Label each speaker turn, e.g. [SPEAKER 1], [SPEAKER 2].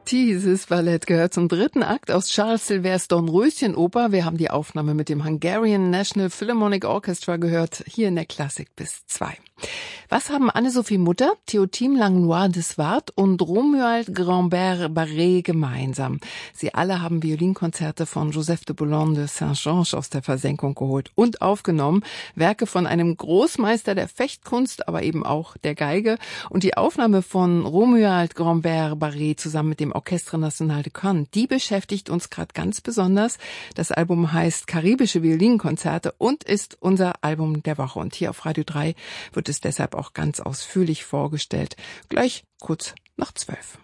[SPEAKER 1] Dieses Ballett gehört zum dritten Akt aus Charles Silvers Dornröschenoper. Wir haben die Aufnahme mit dem Hungarian National Philharmonic Orchestra gehört, hier in der Klassik bis 2. Was haben Anne-Sophie Mutter, Théotime Langlois de Swart und Romuald Grambert-Barré gemeinsam? Sie alle haben Violinkonzerte von Joseph de Boulogne de Saint-Georges aus der Versenkung geholt und aufgenommen. Werke von einem Großmeister der Fechtkunst, aber eben auch der Geige. Und die Aufnahme von Romuald Grambert-Barré zusammen mit dem Orchestre National de Cannes, die beschäftigt uns gerade ganz besonders. Das Album heißt Karibische Violinkonzerte und ist unser Album der Woche. Und hier auf Radio 3 wird es deshalb auch ganz ausführlich vorgestellt. Gleich kurz nach 12.